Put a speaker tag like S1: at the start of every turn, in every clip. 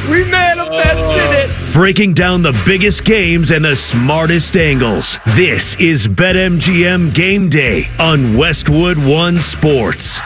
S1: We manifested it.
S2: Breaking down the biggest games and the smartest angles. This is BetMGM Game Day on Westwood One Sports.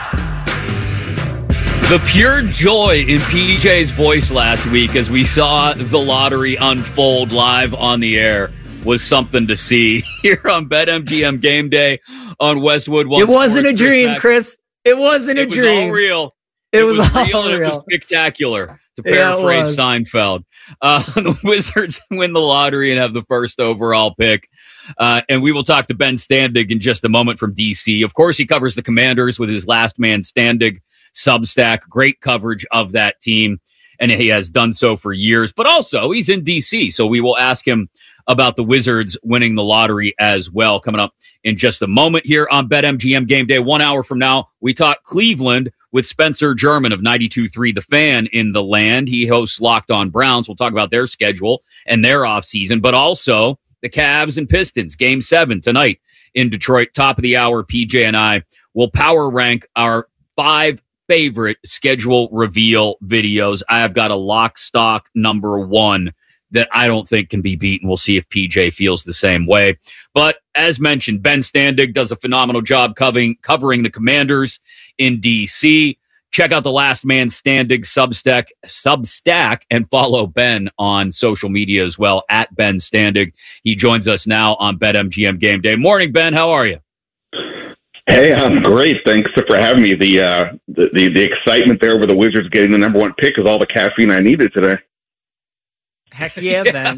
S3: The pure joy in PJ's voice last week as we saw the lottery unfold live on the air was something to see here on BetMGM Game Day on Westwood One Sports.
S1: It wasn't a dream, Chris. It wasn't a dream.
S3: It was all real. It was all real. It was spectacular, to paraphrase Seinfeld. The Wizards win the lottery and have the first overall pick. And we will talk to Ben Standig in just a moment from D.C. Of course, he covers the Commanders with his Last Man Standig Substack. Great coverage of that team, and he has done so for years. But also, he's in D.C., so we will ask him about the Wizards winning the lottery as well, coming up in just a moment here on BetMGM Game Day. 1 hour from now, we talk Cleveland with Spencer German of 92.3 The Fan in the land. He hosts Locked On Browns. We'll talk about their schedule and their offseason, but also the Cavs and Pistons. Game 7 tonight in Detroit. Top of the hour, PJ and I will power rank our 5 favorite schedule reveal videos. I have got a lock stock number 1 that I don't think can be beaten. We'll see if PJ feels the same way. But as mentioned, Ben Standig does a phenomenal job covering the Commanders in D.C. Check out the Last Man Standig Substack and follow Ben on social media as well, at Ben Standig. He joins us now on BetMGM Game Day. Morning, Ben. How are you?
S4: Hey, I'm great. Thanks for having me. The excitement there over the Wizards getting the number 1 pick is all the caffeine I needed today.
S1: Heck yeah, Ben.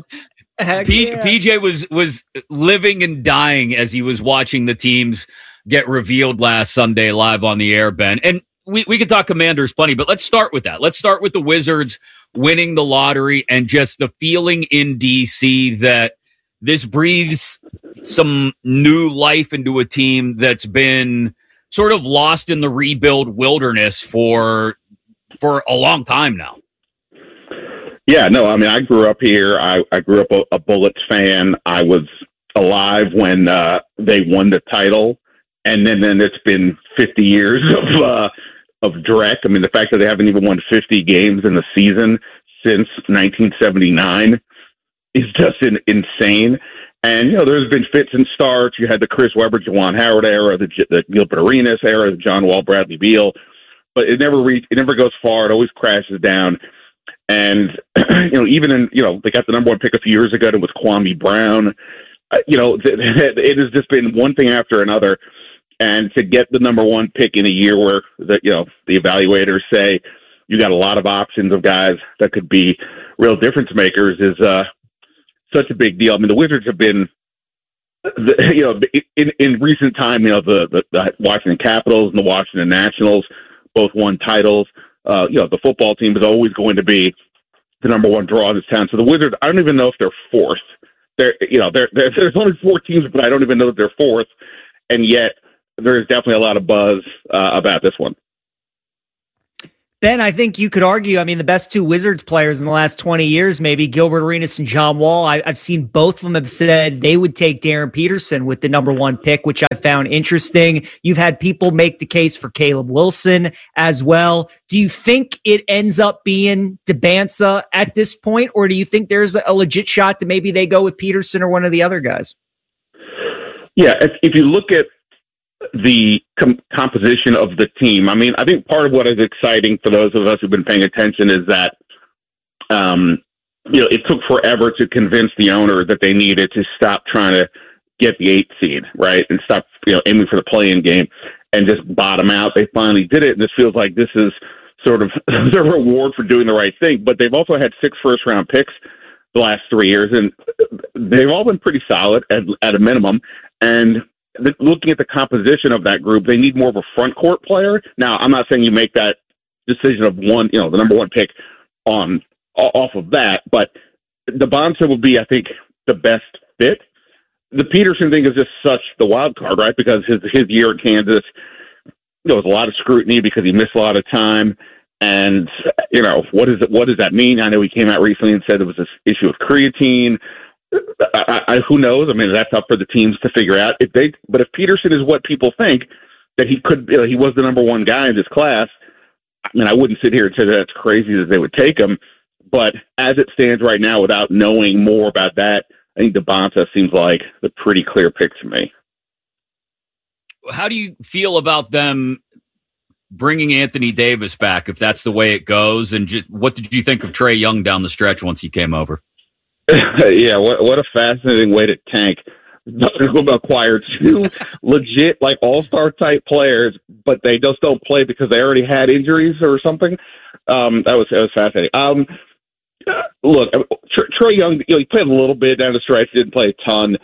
S3: PJ was living and dying as he was watching the teams get revealed last Sunday live on the air, Ben. And we could talk Commanders plenty, but let's start with that. Let's start with the Wizards winning the lottery and just the feeling in D.C. that this breathes some new life into a team that's been sort of lost in the rebuild wilderness for a long time now.
S4: Yeah, no, I mean, I grew up here. I grew up a Bullets fan. I was alive when they won the title, and then it's been 50 years of dreck. I mean, the fact that they haven't even won 50 games in the season since 1979 is just insane. And, you know, there's been fits and starts. You had the Chris Webber, Juwan Howard era, the Gilbert Arenas era, the John Wall, Bradley Beal, but it never goes far. It always crashes down. And, you know, even in, you know, they got the number 1 pick a few years ago. It was Kwame Brown. You know, it has just been one thing after another. And to get the number 1 pick in a year where the evaluators say you got a lot of options of guys that could be real difference makers is such a big deal. I mean, the Wizards have been, in recent time, you know, the Washington Capitals and the Washington Nationals both won titles. The football team is always going to be the number 1 draw in this town. So the Wizards, I don't even know if they're 4th. There's only 4 teams, but I don't even know that they're 4th. And yet there's definitely a lot of buzz about this one.
S1: Ben, I think you could argue, I mean, the best 2 Wizards players in the last 20 years, maybe Gilbert Arenas and John Wall. I've seen both of them have said they would take Darren Peterson with the number 1 pick, which I found interesting. You've had people make the case for Caleb Wilson as well. Do you think it ends up being Debanza at this point, or do you think there's a legit shot that maybe they go with Peterson or one of the other guys?
S4: Yeah, if you look at the composition of the team, I mean, I think part of what is exciting for those of us who've been paying attention is that, it took forever to convince the owner that they needed to stop trying to get the 8th seed, right, and stop, aiming for the play-in game and just bottom out. They finally did it, and this feels like this is sort of the reward for doing the right thing. But they've also had 6 first-round picks the last 3 years, and they've all been pretty solid at a minimum. And looking at the composition of that group, they need more of a front court player. Now, I'm not saying you make that decision of the number 1 pick off of that, but the Bonsa would be, I think, the best fit. The Peterson thing is just such the wild card, right? Because his year at Kansas, there was a lot of scrutiny because he missed a lot of time. And, what does that mean? I know he came out recently and said there was this issue of creatine. Who knows? I mean, that's up for the teams to figure out. But if Peterson is what people think, that he could, he was the number 1 guy in this class, I mean, I wouldn't sit here and say that's crazy that they would take him. But as it stands right now, without knowing more about that, I think Devonta seems like the pretty clear pick to me.
S3: How do you feel about them bringing Anthony Davis back, if that's the way it goes? And just, what did you think of Trae Young down the stretch once he came over?
S4: Yeah, what a fascinating way to tank. Acquired two legit, like, all-star type players, but they just don't play because they already had injuries or something. That was fascinating. Look, Trae Young, he played a little bit down the stretch, didn't play a ton.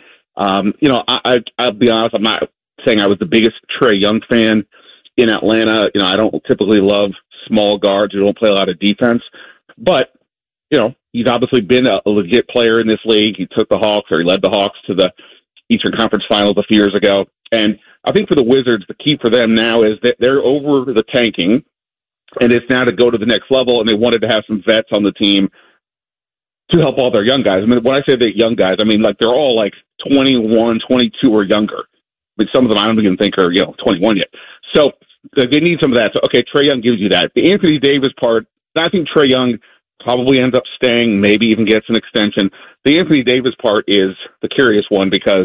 S4: I'll be honest, I'm not saying I was the biggest Trae Young fan in Atlanta. I don't typically love small guards who don't play a lot of defense, but he's obviously been a legit player in this league. He took the Hawks, or he led the Hawks to the Eastern Conference Finals a few years ago. And I think for the Wizards, the key for them now is that they're over the tanking, and it's now to go to the next level, and they wanted to have some vets on the team to help all their young guys. I mean, when I say the young guys, I mean, like, they're all like 21, 22 or younger. I mean, some of them I don't even think are, 21 yet. So they need some of that. So, okay, Trae Young gives you that. The Anthony Davis part, I think Trae Young probably ends up staying, maybe even gets an extension. The Anthony Davis part is the curious one because,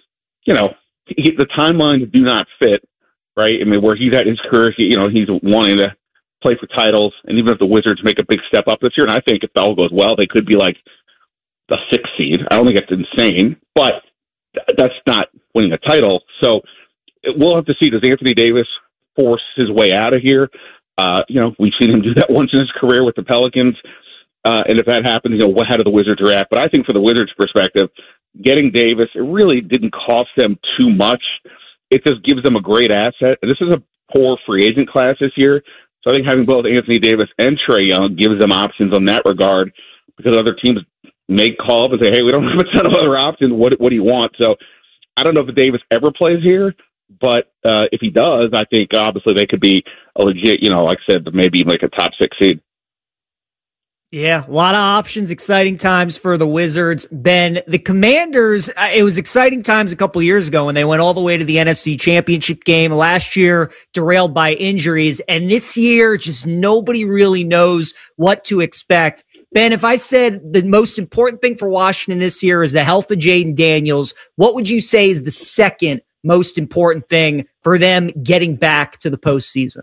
S4: the timelines do not fit, right? I mean, where he's at his career, he's wanting to play for titles, and even if the Wizards make a big step up this year, and I think if all goes well, they could be like the 6th seed. I don't think it's insane, but that's not winning a title. So we'll have to see. Does Anthony Davis force his way out of here? We've seen him do that once in his career with the Pelicans. And if that happens, how do the Wizards react? But I think for the Wizards' perspective, getting Davis, it really didn't cost them too much. It just gives them a great asset. And this is a poor free agent class this year. So I think having both Anthony Davis and Trae Young gives them options on that regard, because other teams may call up and say, hey, we don't have a ton of other options. What do you want? So I don't know if Davis ever plays here, but if he does, I think obviously they could be a legit, like I said, maybe like a top 6 seed.
S1: Yeah, a lot of options, exciting times for the Wizards. Ben, the Commanders, it was exciting times a couple years ago when they went all the way to the NFC Championship game. Last year, derailed by injuries. And this year, just nobody really knows what to expect. Ben, if I said the most important thing for Washington this year is the health of Jaden Daniels, what would you say is the second most important thing for them getting back to the postseason?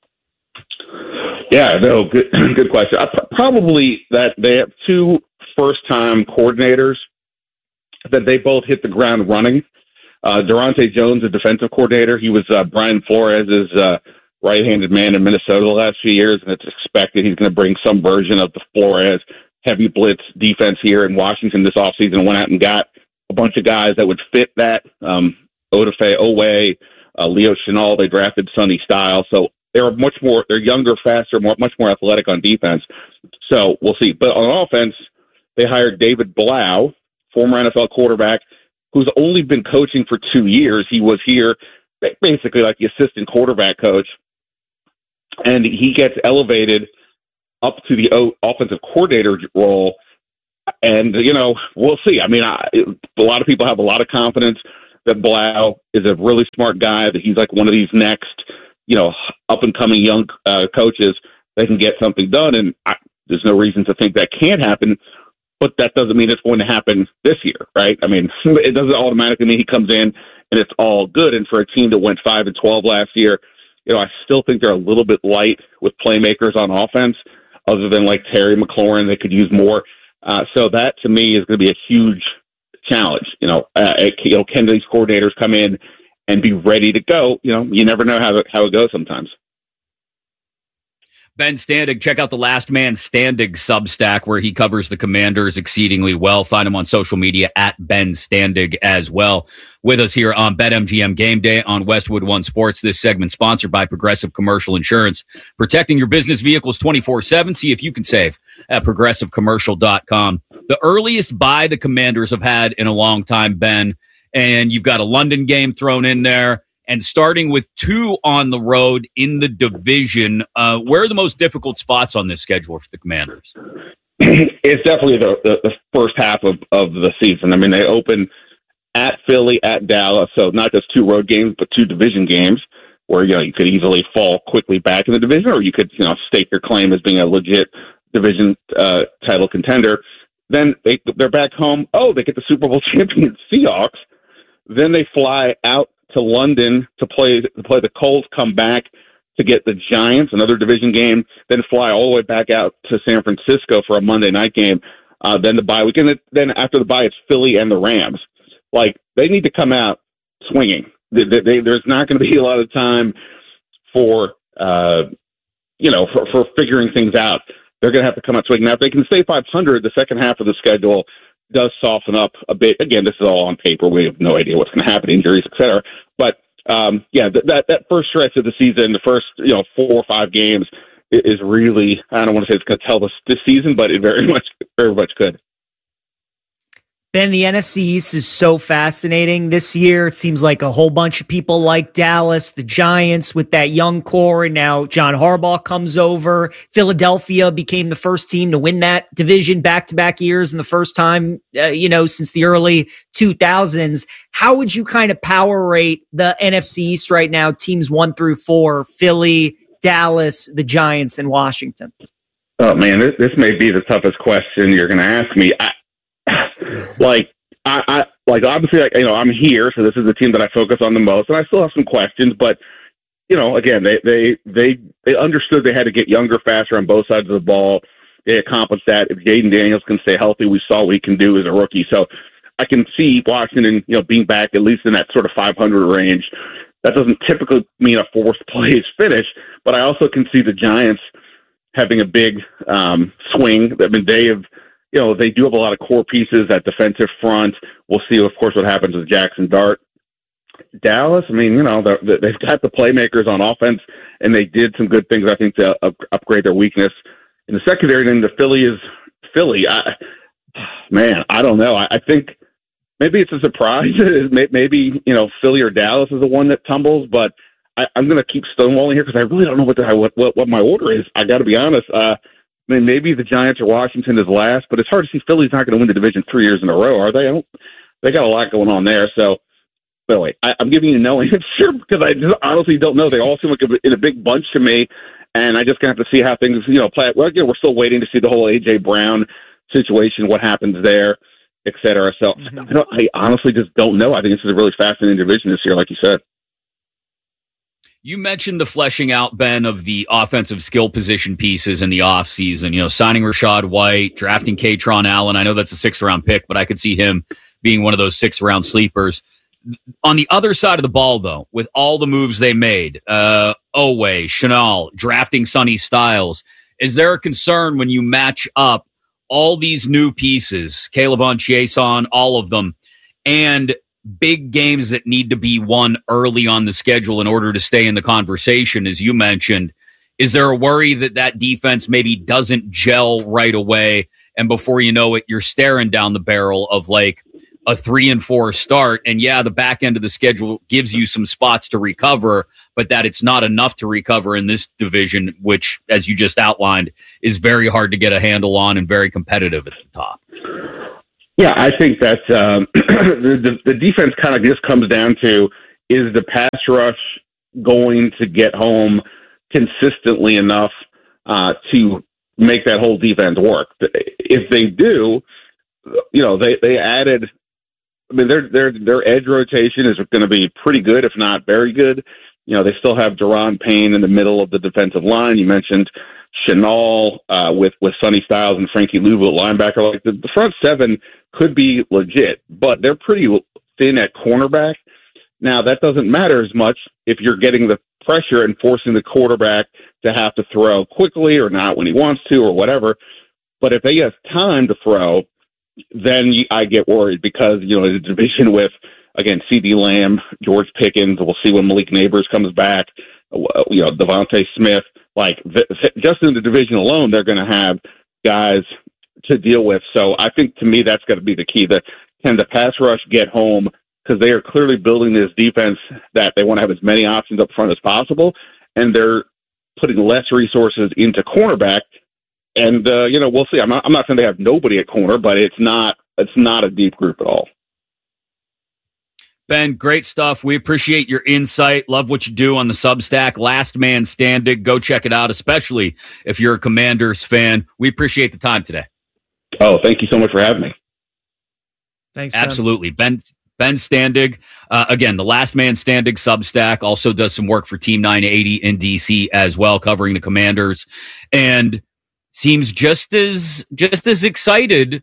S4: Yeah, no, good question. Probably that they have 2 first-time coordinators that they both hit the ground running. Durante Jones, a defensive coordinator, he was Brian Flores' right-handed man in Minnesota the last few years, and it's expected he's going to bring some version of the Flores heavy blitz defense here in Washington this offseason, and went out and got a bunch of guys that would fit that. Odafe Owe, Leo Chenal, they drafted Sonny Style, so they're younger, faster, much more athletic on defense. So we'll see. But on offense, they hired David Blau, former NFL quarterback, who's only been coaching for 2 years. He was here basically like the assistant quarterback coach, and he gets elevated up to the offensive coordinator role. And, we'll see. I mean, a lot of people have a lot of confidence that Blau is a really smart guy, that he's like one of these next up-and-coming young coaches that can get something done, and there's no reason to think that can't happen, but that doesn't mean it's going to happen this year, right? I mean, it doesn't automatically mean he comes in and it's all good, and for a team that went 5-12 last year, I still think they're a little bit light with playmakers on offense, other than like Terry McLaurin. They could use more. So that, to me, is going to be a huge challenge. Can these coordinators come in and be ready to go? You never know how it goes sometimes.
S3: Ben Standig, check out the Last Man Standing Substack, where he covers the Commanders exceedingly well. Find him on social media at Ben Standig as well. With us here on BetMGM Game Day on Westwood One Sports. This segment sponsored by Progressive Commercial Insurance, protecting your business vehicles 24/7. See if you can save at progressivecommercial.com. The earliest bye the Commanders have had in a long time, Ben, and you've got a London game thrown in there, and starting with 2 on the road in the division. Where are the most difficult spots on this schedule for the Commanders?
S4: It's definitely the first half of the season. I mean, they open at Philly, at Dallas, so not just 2 road games, but 2 division games where, you could easily fall quickly back in the division, or you could, stake your claim as being a legit division title contender. Then they're back home. Oh, they get the Super Bowl champion Seahawks. Then they fly out to London to play the Colts, come back to get the Giants, another division game, then fly all the way back out to San Francisco for a Monday night game. Then the bye weekend. Then after the bye, it's Philly and the Rams. Like, they need to come out swinging. There's not going to be a lot of time for figuring things out. They're going to have to come out swinging. Now, if they can stay 500, the second half of the schedule does soften up a bit. Again, this is all on paper. We have no idea what's going to happen, injuries, etc. But that first stretch of the season, the first 4 or 5 games, is really, I don't want to say it's going to tell this season, but it very much could.
S1: Ben, the NFC East is so fascinating this year. It seems like a whole bunch of people like Dallas, the Giants with that young core, and now John Harbaugh comes over. Philadelphia became the first team to win that division back-to-back years, and the first time, since the early 2000s. How would you kind of power rate the NFC East right now, teams 1 through 4, Philly, Dallas, the Giants, and Washington?
S4: Oh, man, this may be the toughest question you're going to ask me. Obviously, I'm here, so this is the team that I focus on the most, and I still have some questions. But again, they understood they had to get younger, faster on both sides of the ball. They accomplished that. If Jaden Daniels can stay healthy, we saw what he can do as a rookie. So I can see Washington, being back at least in that sort of 500 range. That doesn't typically mean a fourth place finish, but I also can see the Giants having a big swing. I mean, they do have a lot of core pieces at defensive front. We'll see, of course, what happens with Jackson Dart. Dallas, I mean, they've got the playmakers on offense, and they did some good things, I think, to upgrade their weakness in the secondary. And then the Philly is Philly. I don't know. I think maybe it's a surprise. Maybe, Philly or Dallas is the one that tumbles, but I'm going to keep stonewalling here because I really don't know what my order is. I got to be honest. Maybe the Giants or Washington is last, but it's hard to see Philly's not going to win the division 3 years in a row, are they? They got a lot going on there. So, by the way, I'm giving you no answer because I just honestly don't know. They all seem like in a big bunch to me, and I just going to have to see how things, play out. Well, again, we're still waiting to see the whole A.J. Brown situation, what happens there, et cetera. So, I honestly just don't know. I think this is a really fascinating division this year, like you said.
S3: You mentioned the fleshing out, Ben, of the offensive skill position pieces in the offseason, signing Rachaad White, drafting Katron Allen. I know that's a 6th-round pick, but I could see him being one of those 6th-round sleepers. On the other side of the ball, though, with all the moves they made, Oweh, Chenal, drafting Sonny Styles, is there a concern when you match up all these new pieces, K'Lavon Chaisson, all of them, and big games that need to be won early on the schedule in order to stay in the conversation, as you mentioned? Is there a worry that defense maybe doesn't gel right away, and before you know it, you're staring down the barrel of like a 3-4 start? And the back end of the schedule gives you some spots to recover, but that it's not enough to recover in this division, which, as you just outlined, is very hard to get a handle on and very competitive at the top.
S4: Yeah, I think that the defense kind of just comes down to, is the pass rush going to get home consistently enough to make that whole defense work? If they do, they added. I mean, their edge rotation is going to be pretty good, if not very good. They still have Daron Payne in the middle of the defensive line. You mentioned Chenal with Sonny Styles and Frankie Louvu at linebacker. Like the front seven could be legit, but they're pretty thin at cornerback. Now, that doesn't matter as much if you're getting the pressure and forcing the quarterback to have to throw quickly or not when he wants to or whatever. But if they have time to throw, then I get worried because, the division with, again, CeeDee Lamb, George Pickens, we'll see when Malik Neighbors comes back, Devontae Smith, just in the division alone, they're going to have guys to deal with. So I think, to me, that's got to be the key. Can the pass rush get home? Because they are clearly building this defense that they want to have as many options up front as possible, and they're putting less resources into cornerback. And we'll see. I'm not saying they have nobody at corner, but it's not a deep group at all.
S3: Ben, great stuff. We appreciate your insight. Love what you do on the Substack. Last Man Standing. Go check it out, especially if you're a Commanders fan. We appreciate the time today.
S4: Oh, thank you so much for having me.
S1: Thanks, Ben.
S3: Absolutely. Ben Standig, again, the Last Man Standing Substack, also does some work for Team 980 in DC as well, covering the Commanders, and seems just as excited,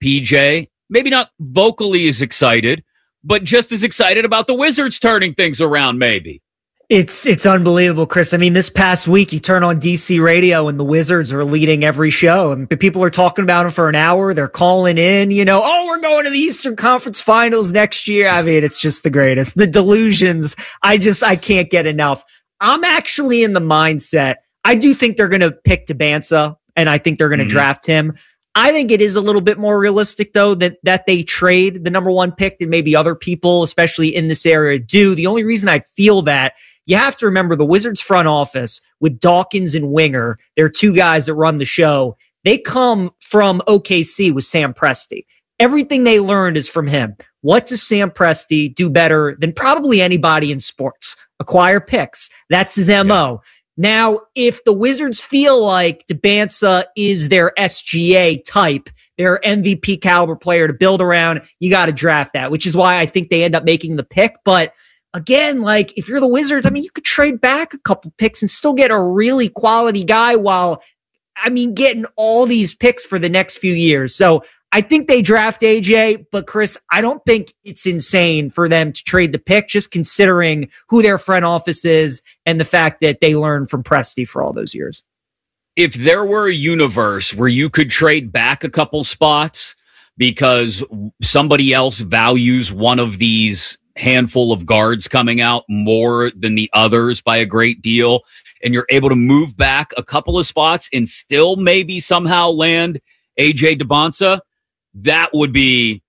S3: PJ, maybe not vocally as excited, but just as excited about the Wizards turning things around, maybe.
S1: It's unbelievable, Chris. I mean, this past week, you turn on DC radio and the Wizards are leading every show. And people are talking about them for an hour. They're calling in, oh, we're going to the Eastern Conference Finals next year. I mean, it's just the greatest. The delusions, I can't get enough. I'm actually in the mindset. I do think they're going to pick Dembinsa, and I think they're going to draft him. I think it is a little bit more realistic, though, that they trade the number one pick than maybe other people, especially in this area, do. The only reason I feel that, you have to remember the Wizards front office with Dawkins and Winger. They're two guys that run the show. They come from OKC with Sam Presti. Everything they learned is from him. What does Sam Presti do better than probably anybody in sports? Acquire picks. That's his MO. Yeah. Now, if the Wizards feel like Dembinsa is their SGA type, their MVP caliber player to build around, you got to draft that, which is why I think they end up making the pick. But again, like if you're the Wizards, I mean, you could trade back a couple picks and still get a really quality guy while, getting all these picks for the next few years. So I think they draft AJ, but Chris, I don't think it's insane for them to trade the pick, just considering who their front office is and the fact that they learned from Presti for all those years.
S3: If there were a universe where you could trade back a couple spots because somebody else values one of these handful of guards coming out more than the others by a great deal, and you're able to move back a couple of spots and still maybe somehow land AJ Dembinsa, that would be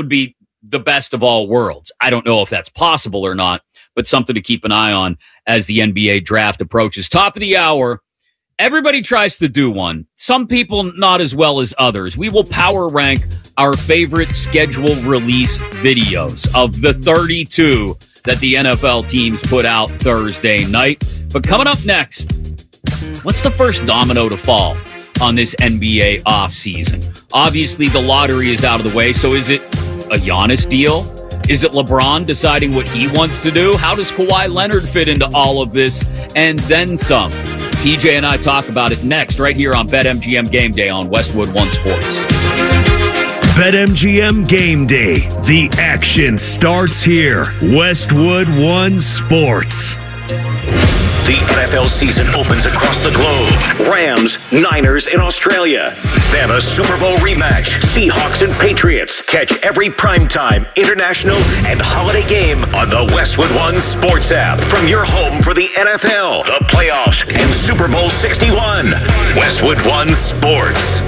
S3: the best of all worlds. I don't know if that's possible or not, but something to keep an eye on as the NBA draft approaches. Top of the hour, everybody tries to do one. Some people not as well as others. We will power rank our favorite schedule release videos of the 32 that the NFL teams put out Thursday night. But coming up next, what's the first domino to fall on this NBA offseason? Obviously, the lottery is out of the way, so is it a Giannis deal? Is it LeBron deciding what he wants to do? How does Kawhi Leonard fit into all of this? And then some. PJ and I talk about it next, right here on BetMGM Game Day on Westwood One Sports.
S2: BetMGM Game Day. The action starts here. Westwood One Sports.
S5: The NFL season opens across the globe. Rams, Niners in Australia. Then a Super Bowl rematch. Seahawks and Patriots. Catch every primetime, international, and holiday game on the Westwood One Sports app. From your home for the NFL, the playoffs, and Super Bowl 61. Westwood One Sports.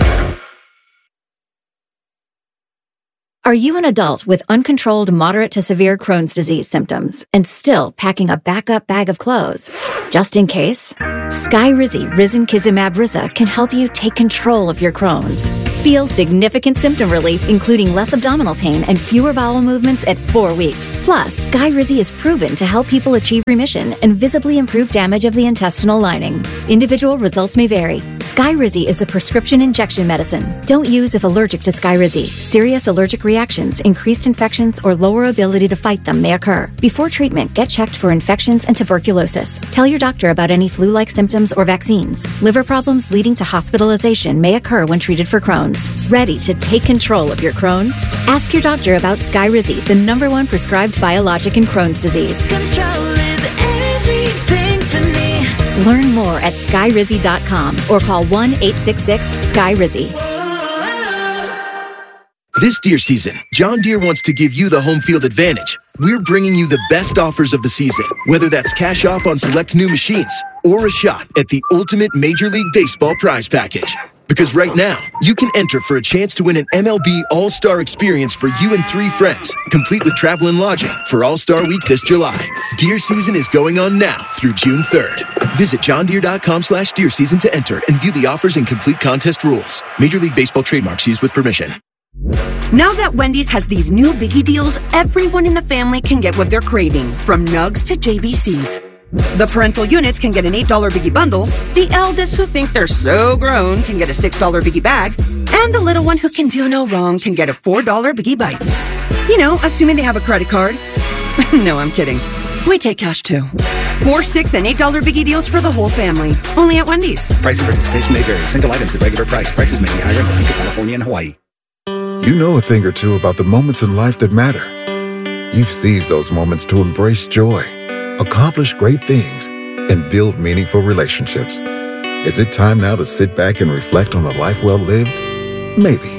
S6: Are you an adult with uncontrolled moderate to severe Crohn's disease symptoms and still packing a backup bag of clothes? Just in case? Skyrizi Risankizumab Riza can help you take control of your Crohn's. Feel significant symptom relief, including less abdominal pain and fewer bowel movements at 4 weeks. Plus, Skyrizi is proven to help people achieve remission and visibly improve damage of the intestinal lining. Individual results may vary. Skyrizi is a prescription injection medicine. Don't use if allergic to Skyrizi. Serious allergic reactions, increased infections, or lower ability to fight them may occur. Before treatment, get checked for infections and tuberculosis. Tell your doctor about any flu-like symptoms or vaccines. Liver problems leading to hospitalization may occur when treated for Crohn's. Ready to take control of your Crohn's? Ask your doctor about Skyrizi, the #1 prescribed biologic in Crohn's disease.
S7: Control is everything to me.
S6: Learn more at skyrizi.com or call 1-866-SKYRIZI.
S8: This deer season, John Deere wants to give you the home field advantage. We're bringing you the best offers of the season, whether that's cash off on select new machines or a shot at the ultimate Major League Baseball prize package. Because right now, you can enter for a chance to win an MLB All-Star experience for you and 3 friends, complete with travel and lodging for All-Star Week this July. Deer season is going on now through June 3rd. Visit johndeere.com/deer season to enter and view the offers and complete contest rules. Major League Baseball trademarks used with permission.
S9: Now that Wendy's has these new biggie deals, everyone in the family can get what they're craving, from nugs to JBCs. The parental units can get an $8 biggie bundle, the eldest who think they're so grown can get a $6 biggie bag, and the little one who can do no wrong can get a $4 biggie bites. You know, assuming they have a credit card. No, I'm kidding. We take cash too. 4, 6, and $8 biggie deals for the whole family. Only at Wendy's.
S10: Price of participation may vary. Single items at regular price. Prices may be higher in Alaska, California, and Hawaii.
S11: You know a thing or two about the moments in life that matter. You've seized those moments to embrace joy, accomplish great things, and build meaningful relationships. Is it time now to sit back and reflect on a life well lived? Maybe.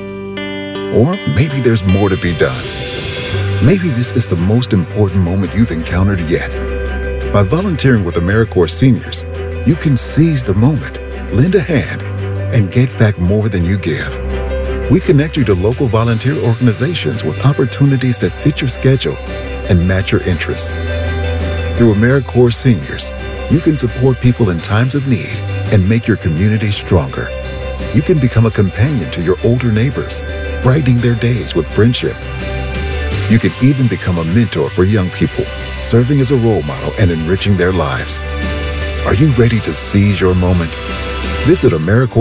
S11: Or maybe there's more to be done. Maybe this is the most important moment you've encountered yet. By volunteering with AmeriCorps Seniors, you can seize the moment, lend a hand, and get back more than you give. We connect you to local volunteer organizations with opportunities that fit your schedule and match your interests. Through AmeriCorps Seniors, you can support people in times of need and make your community stronger. You can become a companion to your older neighbors, brightening their days with friendship. You can even become a mentor for young people, serving as a role model and enriching their lives. Are you ready to seize your moment? Visit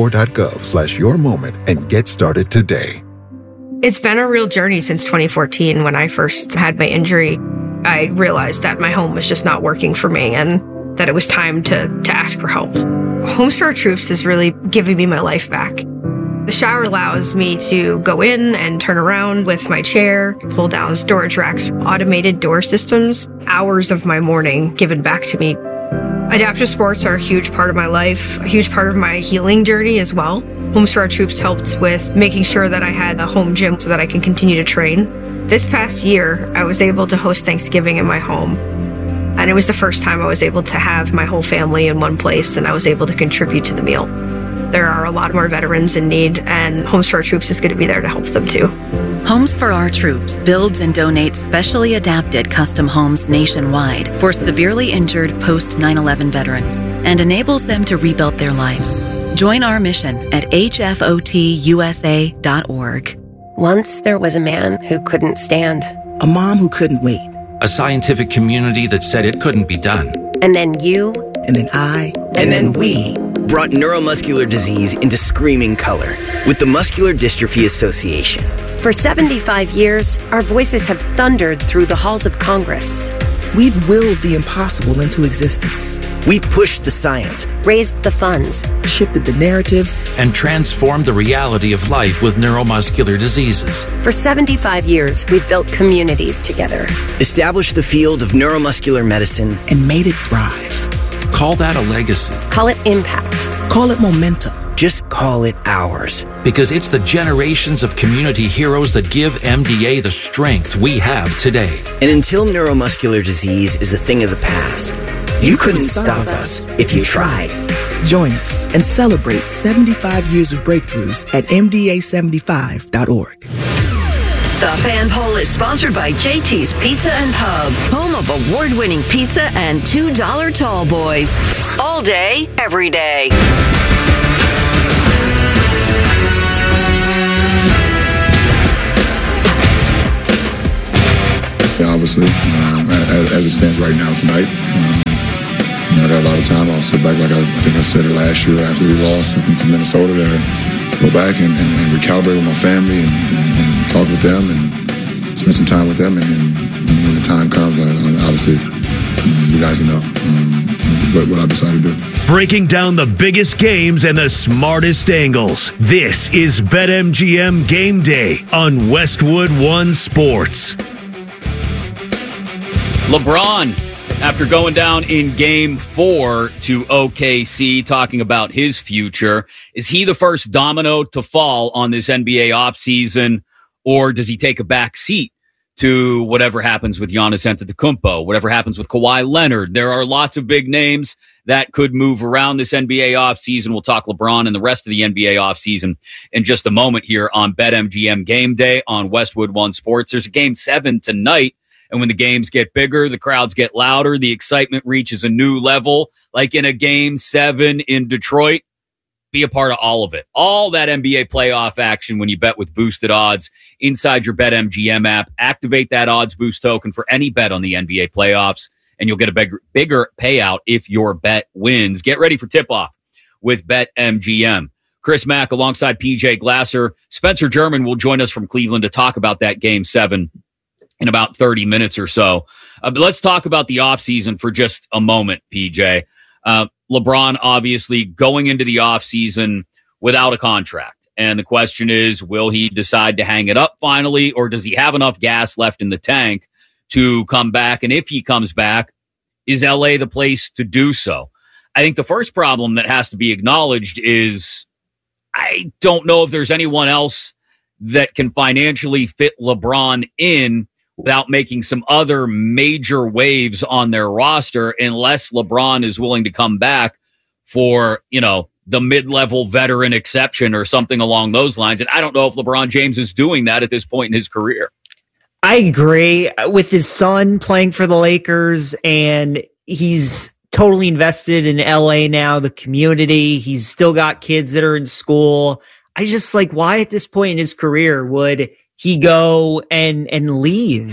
S11: AmeriCorps.gov/yourmoment and get started today.
S12: It's been a real journey since 2014. When I first had my injury, I realized that my home was just not working for me and that it was time to ask for help. Homes for Our Troops is really giving me my life back. The shower allows me to go in and turn around with my chair, pull down storage racks, automated door systems, hours of my morning given back to me. Adaptive sports are a huge part of my life, a huge part of my healing journey as well. Homes for Our Troops helped with making sure that I had a home gym so that I can continue to train. This past year, I was able to host Thanksgiving in my home. And it was the first time I was able to have my whole family in one place and I was able to contribute to the meal. There are a lot more veterans in need, and Homes for Our Troops is going to be there to help them too.
S13: Homes for Our Troops builds and donates specially adapted custom homes nationwide for severely injured post 9/11 veterans and enables them to rebuild their lives. Join our mission at hfotusa.org.
S14: Once there was a man who couldn't stand.
S15: A mom who couldn't wait.
S16: A scientific community that said it couldn't be done.
S14: And then you.
S15: And then I.
S17: And then we. Brought neuromuscular disease into screaming color with the Muscular Dystrophy Association.
S14: For 75 years, our voices have thundered through the halls of Congress.
S15: We've willed the impossible into existence.
S17: We've pushed the science,
S14: raised the funds,
S15: shifted the narrative,
S16: and transformed the reality of life with neuromuscular diseases.
S14: For 75 years, we've built communities together.
S17: Established the field of neuromuscular medicine,
S15: and made it thrive.
S16: Call that a legacy.
S14: Call it impact.
S15: Call it momentum.
S17: Just call it ours.
S16: Because it's the generations of community heroes that give MDA the strength we have today.
S17: And until neuromuscular disease is a thing of the past, you couldn't stop us if you tried.
S15: Join us and celebrate 75 years of breakthroughs at MDA75.org.
S18: The Fan Poll is sponsored by JT's Pizza and Pub, home of award-winning pizza and $2 tall boys. All day, every day.
S19: Yeah, obviously, as it stands right now tonight, I got a lot of time. I'll sit back, like I think I said it last year after we lost, I think, to Minnesota, to go back and recalibrate with my family and talk with them and spend some time with them. And then when the time comes, obviously, you guys know what I decided to do.
S2: Breaking down the biggest games and the smartest angles. This is BetMGM Game Day on Westwood One Sports.
S3: LeBron, after going down in Game 4 to OKC, talking about his future, is he the first domino to fall on this NBA offseason, or does he take a back seat to whatever happens with Giannis Antetokounmpo, whatever happens with Kawhi Leonard? There are lots of big names that could move around this NBA offseason. We'll talk LeBron and the rest of the NBA offseason in just a moment here on BetMGM Game Day on Westwood One Sports. There's a Game 7 tonight. And when the games get bigger, the crowds get louder, the excitement reaches a new level, like in a Game 7 in Detroit. be a part of all of it. All that NBA playoff action when you bet with boosted odds inside your BetMGM app. Activate that odds boost token for any bet on the NBA playoffs, and you'll get a bigger payout if your bet wins. Get ready for tip-off with BetMGM. Chris Mack alongside PJ Glasser. Spencer German will join us from Cleveland to talk about that Game 7 in about 30 minutes or so. But let's talk about the offseason for just a moment, PJ. LeBron obviously going into the offseason without a contract. And the question is, will he decide to hang it up finally, or does he have enough gas left in the tank to come back? And if he comes back, is LA the place to do so? I think the first problem that has to be acknowledged is I don't know if there's anyone else that can financially fit LeBron in without making some other major waves on their roster, unless LeBron is willing to come back for, the mid-level veteran exception or something along those lines. And I don't know if LeBron James is doing that at this point in his career.
S1: I agree with his son playing for the Lakers, and he's totally invested in LA now, the community. He's still got kids that are in school. I just why at this point in his career would he go and leave?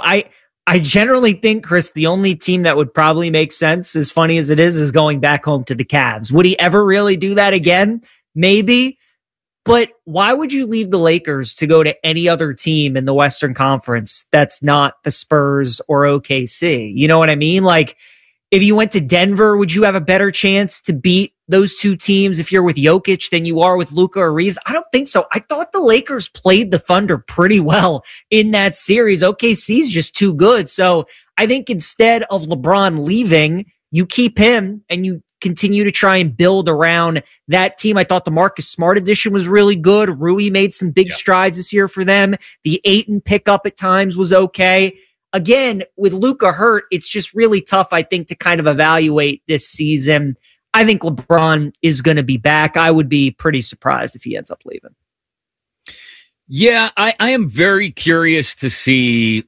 S1: I generally think, Chris, the only team that would probably make sense, as funny as it is going back home to the Cavs. Would he ever really do that again? Maybe. But why would you leave the Lakers to go to any other team in the Western Conference that's not the Spurs or OKC? You know what I mean? If you went to Denver, would you have a better chance to beat those two teams if you're with Jokic than you are with Luka or Reeves? I don't think so. I thought the Lakers played the Thunder pretty well in that series. OKC's just too good. So I think instead of LeBron leaving, you keep him and you continue to try and build around that team. I thought the Marcus Smart addition was really good. Rui made some big strides this year for them. The Ayton pickup at times was okay. Again, with Luka hurt, it's just really tough, I think, to kind of evaluate this season. I think LeBron is going to be back. I would be pretty surprised if he ends up leaving.
S3: Yeah, I am very curious to see,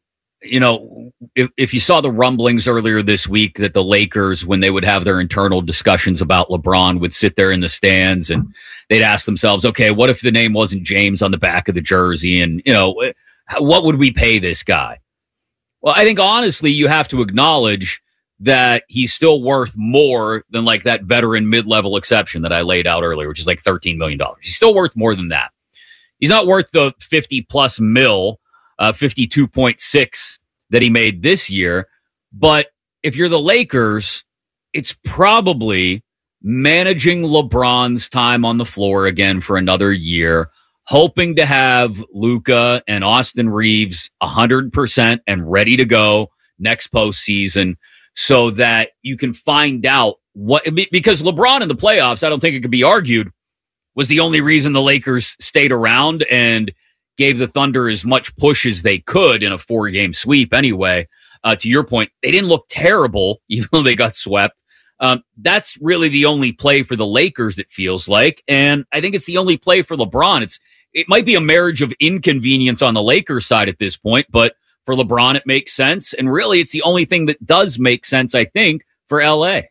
S3: if you saw the rumblings earlier this week that the Lakers, when they would have their internal discussions about LeBron, would sit there in the stands and they'd ask themselves, okay, what if the name wasn't James on the back of the jersey? And, what would we pay this guy? Well, I think honestly, you have to acknowledge that he's still worth more than that veteran mid-level exception that I laid out earlier, which is $13 million. He's still worth more than that. He's not worth the 50 plus mil, 52.6 that he made this year. But if you're the Lakers, it's probably managing LeBron's time on the floor again for another year, hoping to have Luka and Austin Reeves 100% and ready to go next postseason so that you can find out because LeBron in the playoffs, I don't think it could be argued, was the only reason the Lakers stayed around and gave the Thunder as much push as they could in a 4-game sweep anyway. To your point, they didn't look terrible, even though they got swept. That's really the only play for the Lakers, it feels like. And I think it's the only play for LeBron. It might be a marriage of inconvenience on the Lakers side at this point, but for LeBron, it makes sense. And really, it's the only thing that does make sense, I think, for LA.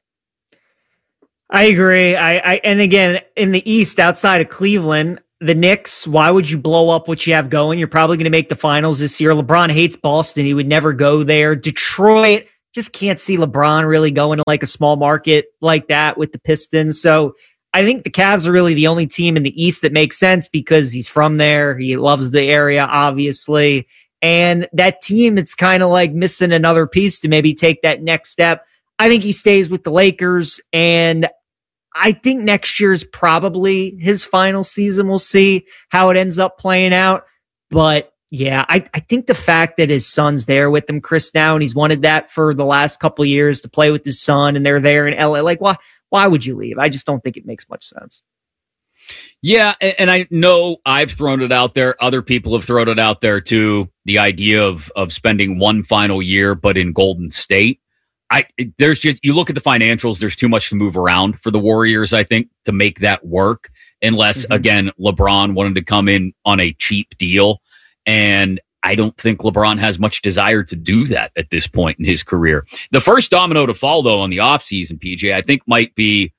S1: I agree. And again, in the East, outside of Cleveland, the Knicks, why would you blow up what you have going? You're probably going to make the finals this year. LeBron hates Boston. He would never go there. Detroit, just can't see LeBron really going to a small market like that with the Pistons. So I think the Cavs are really the only team in the East that makes sense because he's from there. He loves the area, obviously. And that team, it's kind of missing another piece to maybe take that next step. I think he stays with the Lakers, and I think next year's probably his final season. We'll see how it ends up playing out. But yeah, I think the fact that his son's there with him, Chris, now, and he's wanted that for the last couple of years to play with his son, and they're there in LA. Why would you leave? I just don't think it makes much sense.
S3: Yeah, and I know I've thrown it out there. Other people have thrown it out there too. The idea of spending one final year, but in Golden State. You look at the financials, there's too much to move around for the Warriors, I think, to make that work. Unless, again, LeBron wanted to come in on a cheap deal. And I don't think LeBron has much desire to do that at this point in his career. The first domino to fall, though, on the offseason, PJ, I think might be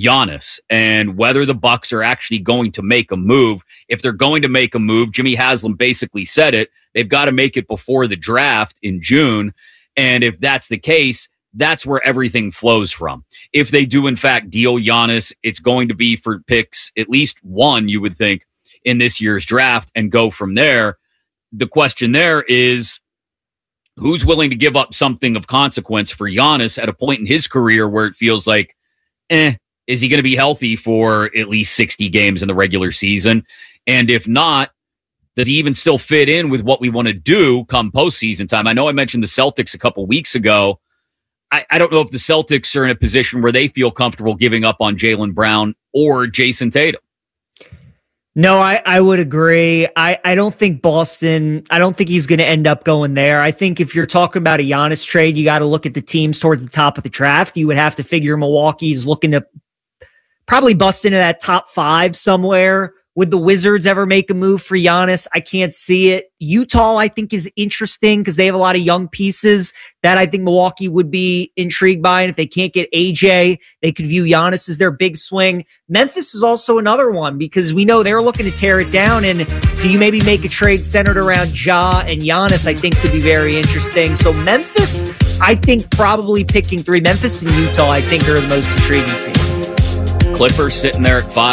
S3: Giannis and whether the Bucks are actually going to make a move. If they're going to make a move, Jimmy Haslam basically said it. They've got to make it before the draft in June. And if that's the case, that's where everything flows from. If they do, in fact, deal Giannis, it's going to be for picks, at least one, you would think, in this year's draft, and go from there. The question there is, who's willing to give up something of consequence for Giannis at a point in his career where it feels like, is he going to be healthy for at least 60 games in the regular season? And if not, does he even still fit in with what we want to do come postseason time? I know I mentioned the Celtics a couple weeks ago. I don't know if the Celtics are in a position where they feel comfortable giving up on Jaylen Brown or Jason Tatum.
S1: No, I would agree. I don't think Boston, I don't think he's going to end up going there. I think if you're talking about a Giannis trade, you got to look at the teams towards the top of the draft. You would have to figure Milwaukee's looking to probably bust into that top 5 somewhere. Would the Wizards ever make a move for Giannis? I can't see it. Utah, I think, is interesting because they have a lot of young pieces that I think Milwaukee would be intrigued by. And if they can't get AJ, they could view Giannis as their big swing. Memphis is also another one because we know they're looking to tear it down. And do you maybe make a trade centered around Ja and Giannis? I think could be very interesting. So Memphis, I think probably picking 3. Memphis and Utah, I think, are the most intriguing teams.
S3: Clippers sitting there at 5.